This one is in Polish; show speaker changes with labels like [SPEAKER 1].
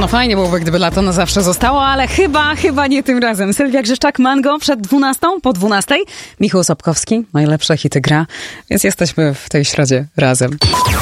[SPEAKER 1] No fajnie byłoby, gdyby lato na zawsze zostało, ale chyba nie tym razem. Sylwia Grzeszczak, Mango przed 12, po 12. Michał Sobkowski, najlepsze hity gra, więc jesteśmy w tej środzie razem.